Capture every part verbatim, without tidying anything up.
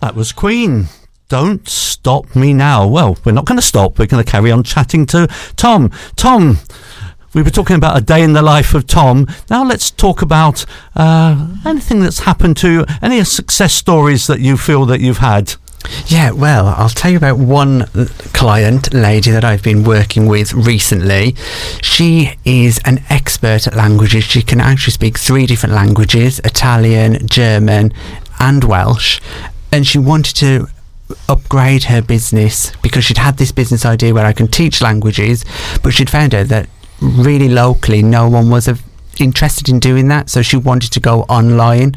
That was Queen. Don't Stop Me Now. Well, we're not going to stop. We're going to carry on chatting to Tom. Tom, we were talking about a day in the life of Tom. Now let's talk about uh, anything that's happened to you, any success stories that you feel that you've had. Yeah, well, I'll tell you about one client, lady that I've been working with recently. She is an expert at languages. She can actually speak three different languages, Italian, German and Welsh. And she wanted to upgrade her business because she'd had this business idea where I can teach languages, but she'd found out that really locally no one was a interested in doing that, so she wanted to go online,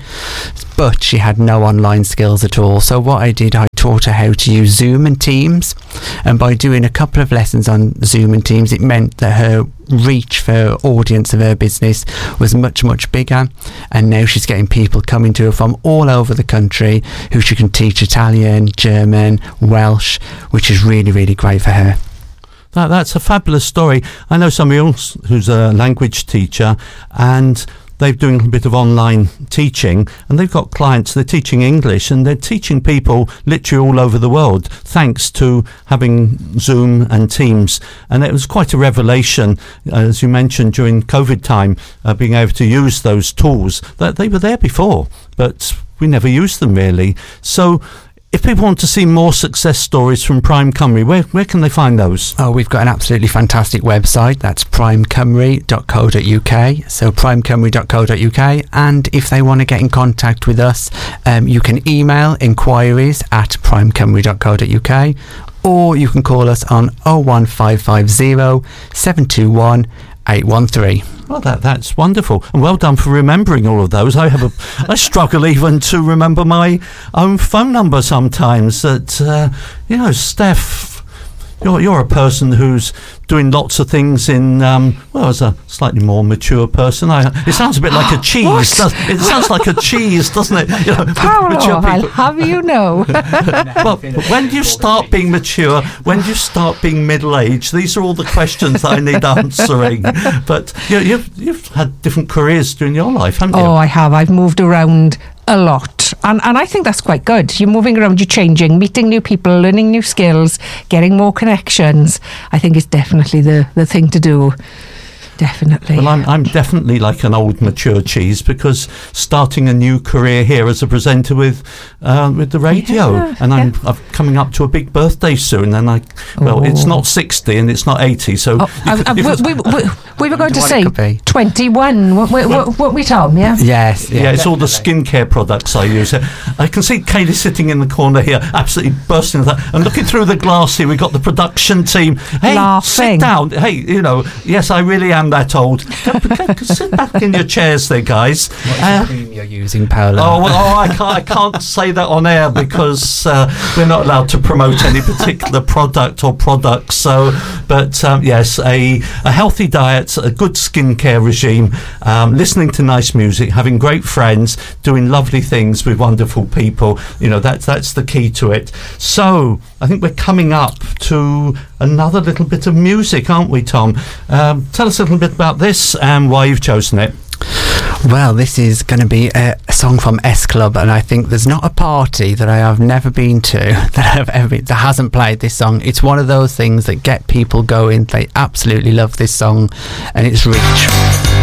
but she had no online skills at all. So what I did, I taught her how to use Zoom and Teams, and by doing a couple of lessons on Zoom and Teams, it meant that her reach for her audience of her business was much much bigger, and now she's getting people coming to her from all over the country who she can teach Italian, German, Welsh, which is really really great for her. That, that's a fabulous story. I know somebody else who's a language teacher, and they're doing a bit of online teaching, and they've got clients, they're teaching English, and they're teaching people literally all over the world thanks to having Zoom and Teams. And it was quite a revelation, as you mentioned, during COVID time, uh, being able to use those tools. That they were there before, but we never used them really. So if people want to see more success stories from Prime Cymru, where where can they find those? Oh, we've got an absolutely fantastic website. That's prime cymru dot co dot uk. So prime cymru dot co dot uk. And if they want to get in contact with us, um, you can email inquiries at prime cymru dot co dot uk, or you can call us on oh one five five oh, seven two one, eight one three. Well, that that's wonderful, and well done for remembering all of those. I have a I struggle even to remember my own phone number sometimes. That uh, you know, Steph, you're you're a person who's doing lots of things in um, well, as a slightly more mature person. I, it sounds a bit like a cheese. Does, it sounds like a cheese, doesn't it? You know, Paolo, I'll have you know. Well, when do you start being mature? When do you start being middle-aged? These are all the questions that I need answering. But you know, you've you've had different careers during your life, haven't you? Oh, I have. I've moved around a lot, and and I think that's quite good. You're moving around, you're changing, meeting new people, learning new skills, getting more connections. I think it's definitely the the thing to do. Definitely. Well, I'm I'm definitely like an old mature cheese, because starting a new career here as a presenter with uh, with the radio, yeah, and I'm, yeah. I'm coming up to a big birthday soon, and I well, oh. it's not sixty and it's not eighty, so Oh, you uh, could- uh, if we, it's- we, we, we were going to What say it could be. twenty-one. What, what, what, what we Tom? Yeah. Yes, yeah, it's all the skincare products I use. I can see Kaylee sitting in the corner here, absolutely bursting with that, and looking through the glass here. We've got the production team. Hey, Laughing. sit down. Hey, you know, yes, I really am that old. Go, go, go, sit back in your chairs there, guys. What's Uh, the cream you're using, Paolo? Oh, well, oh I, can't, I can't say that on air because uh, we're not allowed to promote any particular product or products. So, but um, yes, a, a healthy diet, a good skincare regime, um, listening to nice music, having great friends, doing lovely things with wonderful people. You know, that's that's the key to it. So, I think we're coming up to another little bit of music, aren't we, Tom? Um, tell us a little bit about this and why you've chosen it. Well, this is going to be a, a song from S Club, and I think there's not a party that I have never been to that I've ever that hasn't played this song. It's one of those things that get people going. They absolutely love this song, and it's Rich.